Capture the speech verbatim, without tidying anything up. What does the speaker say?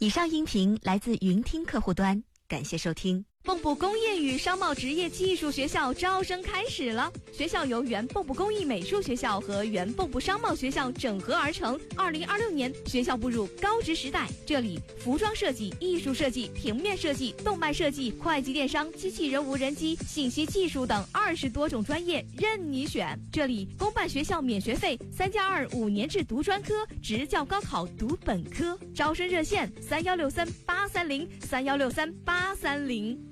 以上音频来自云听客户端，感谢收听。 蚌埠工业与商贸职业技术学校招生开始了，学校由原蚌埠工艺美术学校和原蚌埠商贸学校整合而成。二零二六年，学校步入高职时代，这里服装设计、艺术设计、平面设计、动漫设计、会计电商、机器人无人机、信息技术等二十多种专业任你选。这里公办学校免学费，三加二五年制读专科，职教高考读本科。招生热线：三幺六三八三零三幺六三八三零。